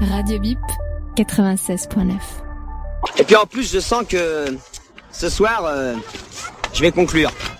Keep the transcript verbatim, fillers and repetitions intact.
Radio Bip, quatre-vingt-seize point neuf. Et puis en plus, je sens que ce soir, euh, je vais conclure.